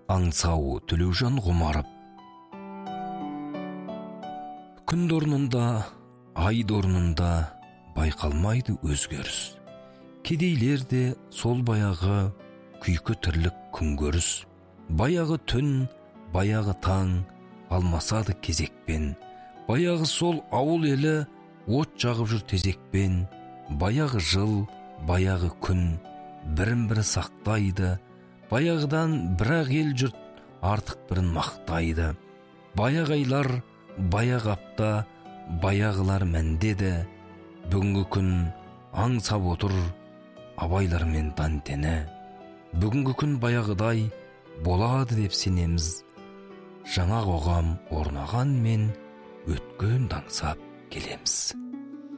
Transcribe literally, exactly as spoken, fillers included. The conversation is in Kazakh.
аңсау Төлеужан Құмаров. Күн орнында, ай орнында байқалмайды өзгеріс. Кедейлерде сол баяғы күйкі тірлік күнкөріс. Баяғы түн, баяғы таң алмасады кезекпен. Баяғы сол ауыл елі от жағып жүр тезекпен. Баяғы жыл, баяғы күн бірін-бірі сақтайды. Баяғыдан бірақ ел жұрт артық бірін мақтайды. Баяғы айлар, баяғы апта, баяғылар мәндеді. Бүгінгі күн аңсап отыр абайлар мен Дантені. Бүгінгі күн баяғыдай болады деп сенеміз. Жаңа қоғам орнаған мен өткен аңсап келеміз.